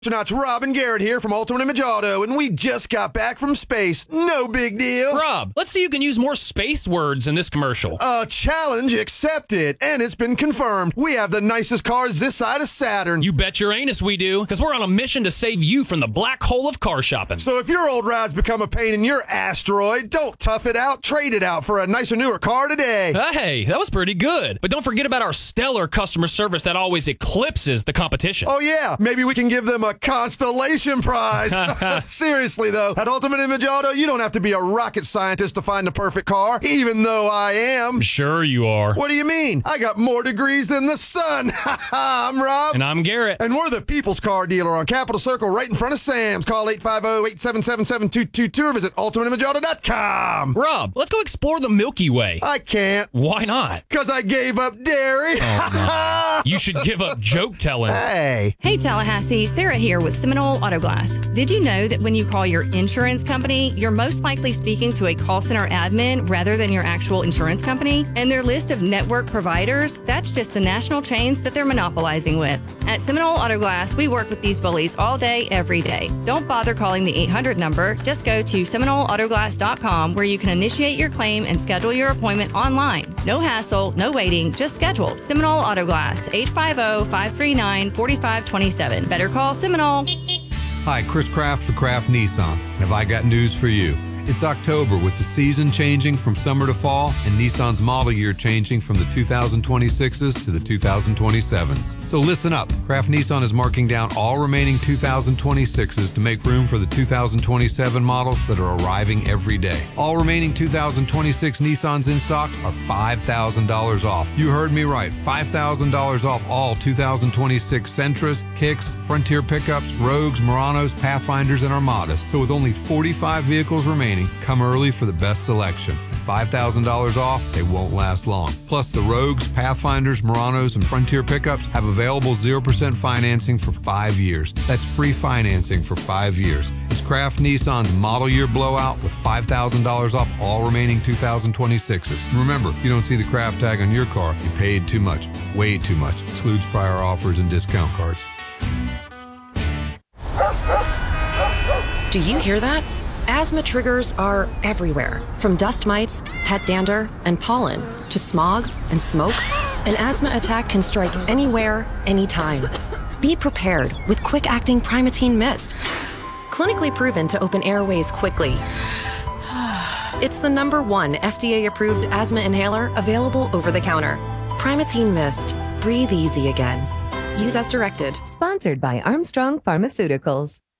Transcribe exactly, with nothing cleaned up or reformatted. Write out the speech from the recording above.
Astronauts Rob and Garrett here from Ultimate Image Auto, and we just got back from space. No big deal. Rob, let's see you can use more space words in this commercial. A challenge accepted, and it's been confirmed. We have the nicest cars this side of Saturn. You bet your anus we do, because we're on a mission to save you from the black hole of car shopping. So if your old ride's become a pain in your asteroid, don't tough it out. Trade it out for a nicer, newer car today. Hey, that was pretty good. But don't forget about our stellar customer service that always eclipses the competition. Oh, yeah. Maybe we can give them a constellation prize. Seriously, though, at Ultimate Image Auto, you don't have to be a rocket scientist to find the perfect car, even though I am. Sure you are. What do you mean? I got more degrees than the sun. I'm Rob. And I'm Garrett. And we're the People's Car Dealer on Capitol Circle right in front of Sam's. Call eight five zero, eight seven seven, seven two two two or visit ultimate image auto dot com. Rob, let's go explore the Milky Way. I can't. Why not? Because I gave up dairy. Oh, no. You should give up joke telling. Hey. Hey, Tallahassee. Sarah here with Seminole Auto Glass. Did you know that when you call your insurance company, you're most likely speaking to a call center admin rather than your actual insurance company? And their list of network providers, that's just the national chains that they're monopolizing with. At Seminole Auto Glass, we work with these bullies all day, every day. Don't bother calling the eight hundred number. Just go to seminole auto glass dot com where you can initiate your claim and schedule your appointment online. No hassle, no waiting, just schedule. Seminole Auto Glass, eight five zero, five three nine, four five two seven. Better call Seminole. Hi, Chris Kraft for Kraft Nissan, and have I got news for you? It's October with the season changing from summer to fall and Nissan's model year changing from the two thousand twenty-sixes to the two thousand twenty-sevens. So listen up. Kraft Nissan is marking down all remaining two thousand twenty-sixes to make room for the two thousand twenty-seven models that are arriving every day. All remaining two thousand twenty-six Nissans in stock are five thousand dollars off. You heard me right. five thousand dollars off all two thousand twenty-six Sentras, Kicks, Frontier pickups, Rogues, Muranos, Pathfinders, and Armadas. So with only forty-five vehicles remaining, come early for the best selection. At five thousand dollars off, they won't last long. Plus, the Rogues, Pathfinders, Muranos, and Frontier pickups have available zero percent financing for five years. That's free financing for five years. It's Kraft Nissan's model year blowout with five thousand dollars off all remaining two thousand twenty-sixes. And remember, if you don't see the Kraft tag on your car, you paid too much. Way too much. Excludes prior offers and discount cards. Do you hear that? Asthma triggers are everywhere, from dust mites, pet dander, and pollen, to smog and smoke. An asthma attack can strike anywhere, anytime. Be prepared with quick-acting Primatene Mist. Clinically proven to open airways quickly. It's the number one F D A-approved asthma inhaler available over the counter. Primatene Mist. Breathe easy again. Use as directed. Sponsored by Armstrong Pharmaceuticals.